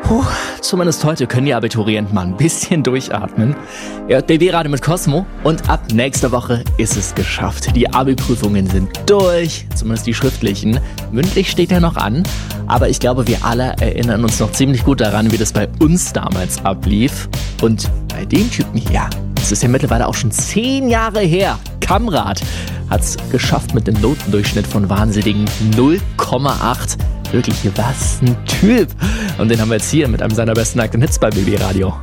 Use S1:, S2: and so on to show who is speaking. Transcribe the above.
S1: Puh, zumindest heute können die Abiturienten mal ein bisschen durchatmen. Ihr hört BB-Radio mit Cosmo und ab nächster Woche ist es geschafft. Die Abi-Prüfungen sind durch, zumindest die schriftlichen. Mündlich steht ja noch an, aber ich glaube, wir alle erinnern uns noch ziemlich gut daran, wie das bei uns damals ablief. Und bei dem Typen hier, das ist ja mittlerweile auch schon 10 Jahre her, Kamrat, hat's geschafft mit einem Notendurchschnitt von wahnsinnigen 0,8. Wirklich, was ein Typ. Und den haben wir jetzt hier mit einem seiner besten Act and Hits bei BB Radio.